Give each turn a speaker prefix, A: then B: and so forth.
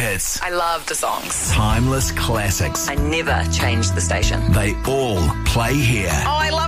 A: hits.
B: I love the songs.
A: Timeless classics.
B: I never changed the station.
A: They all play here.
B: Oh, I love